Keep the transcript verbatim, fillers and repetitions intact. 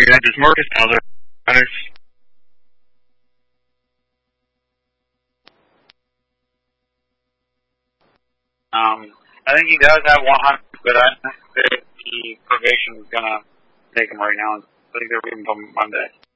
yeah, does Marcus other guys? Um, I think he does have one hundred, but I think that the probation is gonna take him right now. I think they're waiting until Monday.